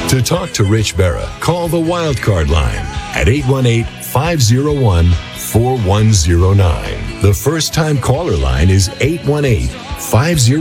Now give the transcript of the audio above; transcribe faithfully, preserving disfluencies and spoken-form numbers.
To talk to Rich Berra, call the Wildcard line at eight one eight, five oh one, four one oh nine. The first-time caller line is eight one eight, five oh